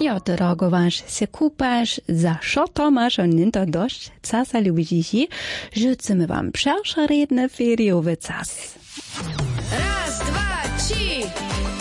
Ja, ty reagowaš, se kupaš, za šo to maš on ninto dość, casa lubidziši, że chcemy wam przeszeredne feriowe cas. Raz, dwa, trzy.